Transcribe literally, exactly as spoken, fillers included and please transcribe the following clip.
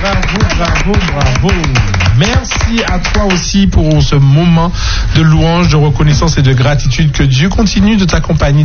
bravo, bravo, bravo. Merci à toi aussi pour ce moment de louange, de reconnaissance et de gratitude. Que Dieu continue de t'accompagner